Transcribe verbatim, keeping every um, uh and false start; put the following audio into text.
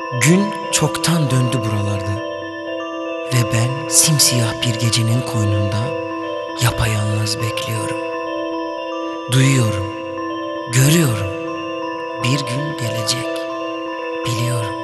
Gün çoktan döndü buralarda ve ben simsiyah bir gecenin koynunda yapayalnız bekliyorum. Duyuyorum, görüyorum, bir gün gelecek, biliyorum.